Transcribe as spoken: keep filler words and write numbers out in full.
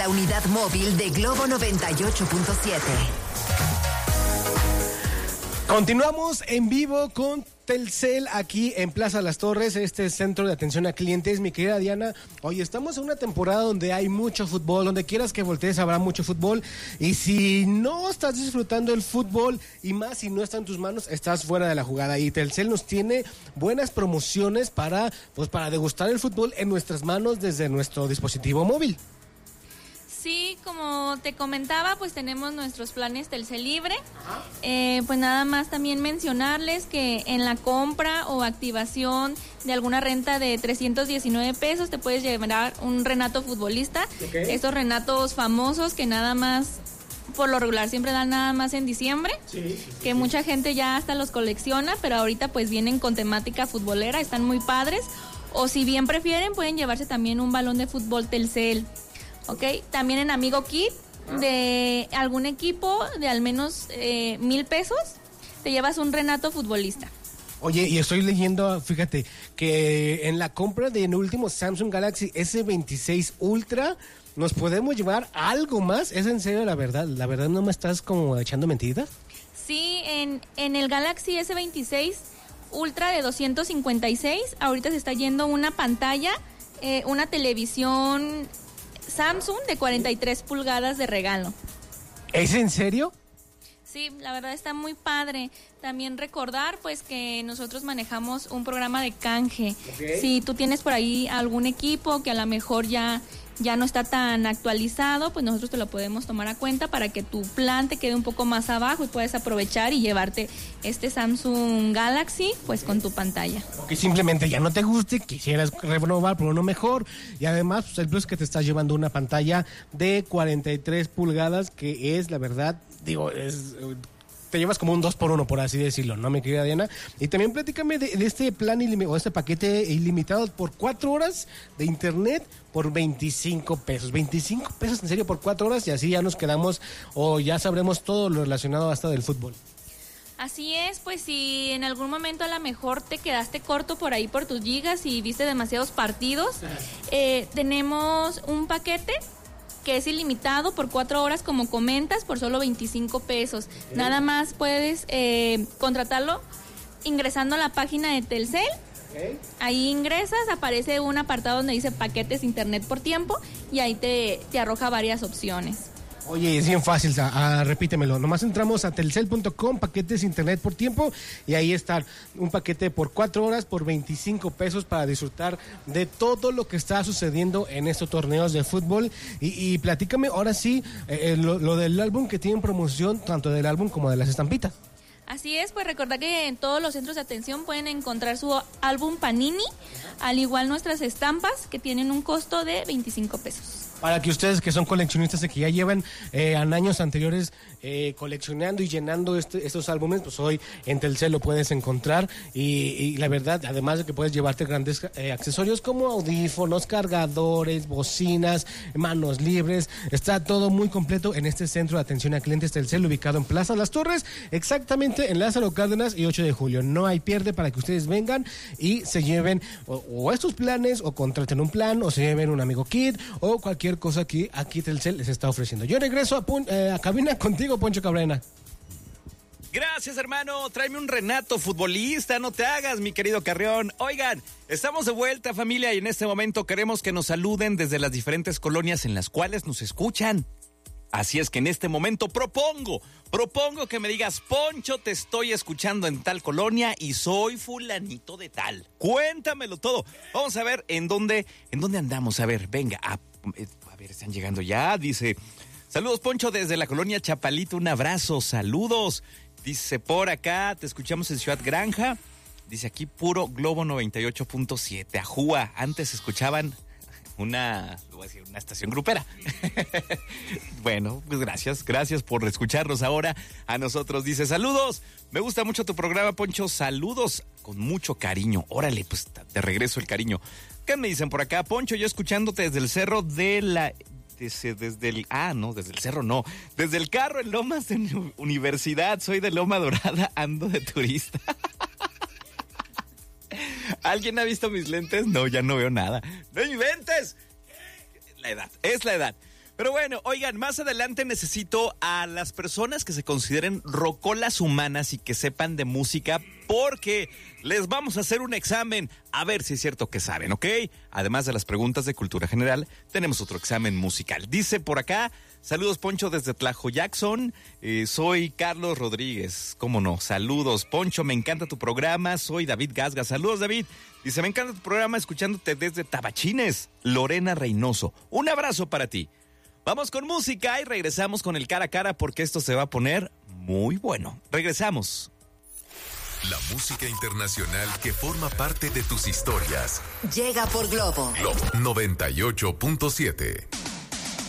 La unidad móvil de Globo noventa y ocho punto siete. Continuamos en vivo con Telcel aquí en Plaza Las Torres, este centro de atención a clientes. Mi querida Diana, hoy estamos en una temporada donde hay mucho fútbol, donde quieras que voltees habrá mucho fútbol, y si no estás disfrutando el fútbol, y más si no está en tus manos, estás fuera de la jugada. Y Telcel nos tiene buenas promociones para, pues, para degustar el fútbol en nuestras manos desde nuestro dispositivo móvil. Sí, como te comentaba, pues tenemos nuestros planes Telcel Libre. Eh, pues nada más también mencionarles que en la compra o activación de alguna renta de trescientos diecinueve pesos te puedes llevar un Renato futbolista. Okay. Estos Renatos famosos que nada más, por lo regular, siempre dan nada más en diciembre. Sí, sí, sí, que sí. Mucha gente ya hasta los colecciona, pero ahorita pues vienen con temática futbolera, están muy padres. O si bien prefieren, pueden llevarse también un balón de fútbol Telcel. Ok, también en Amigo Kit, de algún equipo de al menos eh, mil pesos, te llevas un Renato futbolista. Oye, y estoy leyendo, fíjate, que en la compra del último Samsung Galaxy ese veintiséis Ultra, ¿nos podemos llevar algo más? ¿Es en serio la verdad? ¿La verdad no me estás como echando mentiras? Sí, en, en el Galaxy ese veintiséis Ultra de doscientos cincuenta y seis, ahorita se está yendo una pantalla, eh, una televisión Samsung de cuarenta y tres pulgadas de regalo. ¿Es en serio? Sí, la verdad está muy padre. También recordar pues que nosotros manejamos un programa de canje. Okay. Si tú tienes por ahí algún equipo que a lo mejor ya, ya no está tan actualizado, pues nosotros te lo podemos tomar a cuenta para que tu plan te quede un poco más abajo y puedes aprovechar y llevarte este Samsung Galaxy pues con tu pantalla. Que simplemente ya no te guste, quisieras renovar por uno mejor, y además pues, el plus es que te estás llevando una pantalla de cuarenta y tres pulgadas, que es la verdad, digo, es... te llevas como un dos por uno, por así decirlo, ¿no, mi querida Diana? Y también platícame de, de este plan ilimitado, o este paquete ilimitado por cuatro horas de internet por veinticinco pesos. veinticinco pesos en serio por cuatro horas, y así ya nos quedamos, o ya sabremos todo lo relacionado hasta del fútbol. Así es, pues si en algún momento a lo mejor te quedaste corto por ahí por tus gigas y viste demasiados partidos, eh, tenemos un paquete que es ilimitado por cuatro horas, como comentas, por solo veinticinco pesos. Okay. Nada más puedes eh, contratarlo ingresando a la página de Telcel. Okay. Ahí ingresas, aparece un apartado donde dice paquetes internet por tiempo, y ahí te, te arroja varias opciones. Oye, es bien fácil, uh, repítemelo. Nomás entramos a telcel punto com, paquetes internet por tiempo, y ahí está un paquete por cuatro horas por veinticinco pesos para disfrutar de todo lo que está sucediendo en estos torneos de fútbol. Y, y platícame ahora sí eh, lo, lo del álbum que tienen promoción, tanto del álbum como de las estampitas. Así es, pues recordar que en todos los centros de atención pueden encontrar su álbum Panini, al igual nuestras estampas, que tienen un costo de veinticinco pesos. Para que ustedes que son coleccionistas y que ya llevan eh, en años anteriores eh, coleccionando y llenando este, estos álbumes, pues hoy en Telcel lo puedes encontrar, y, y la verdad, además de que puedes llevarte grandes eh, accesorios como audífonos, cargadores, bocinas, manos libres, está todo muy completo en este centro de atención a clientes Telcel, ubicado en Plaza Las Torres, exactamente en Lázaro Cárdenas y ocho de julio. No hay pierde para que ustedes vengan y se lleven o, o estos planes, o contraten un plan, o se lleven un Amigo Kit, o cualquier cosa que aquí Telcel les está ofreciendo. Yo regreso a, Pun- eh, a cabina contigo, Poncho Cabrera. Gracias, hermano. Tráeme un Renato futbolista, no te hagas, mi querido Carrión. Oigan, estamos de vuelta, familia, y en este momento queremos que nos saluden desde las diferentes colonias en las cuales nos escuchan. Así es que en este momento propongo, propongo que me digas, Poncho, te estoy escuchando en tal colonia y soy fulanito de tal. Cuéntamelo todo. Vamos a ver en dónde, en dónde andamos. A ver, venga, a, a ver, están llegando ya. Dice, saludos, Poncho, desde la colonia Chapalito, un abrazo, saludos. Dice, por acá, te escuchamos en Ciudad Granja. Dice aquí, puro Globo noventa y ocho punto siete. Ajúa, antes escuchaban una, lo voy a decir, una estación grupera. Bueno, pues gracias, gracias por escucharnos ahora a nosotros. Dice, saludos, me gusta mucho tu programa, Poncho, saludos con mucho cariño. Órale, pues te regreso el cariño. ¿Qué me dicen por acá? Poncho, yo escuchándote desde el cerro de la... Desde, desde el... Ah, no, desde el cerro no. Desde el carro en Lomas de Universidad, soy de Loma Dorada, ando de turista. ¿Alguien ha visto mis lentes? No, ya no veo nada. ¡No inventes! La edad, es la edad. Pero bueno, oigan, más adelante necesito a las personas que se consideren rocolas humanas y que sepan de música, porque les vamos a hacer un examen a ver si es cierto que saben, ¿ok? Además de las preguntas de cultura general, tenemos otro examen musical. Dice por acá, saludos Poncho desde Tlajoyaxon, eh, soy Carlos Rodríguez, ¿cómo no? Saludos Poncho, me encanta tu programa, soy David Gasga, saludos David. Dice, me encanta tu programa escuchándote desde Tabachines, Lorena Reynoso, un abrazo para ti. Vamos con música y regresamos con el cara a cara porque esto se va a poner muy bueno. Regresamos. La música internacional que forma parte de tus historias. Llega por Globo. Globo noventa y ocho punto siete.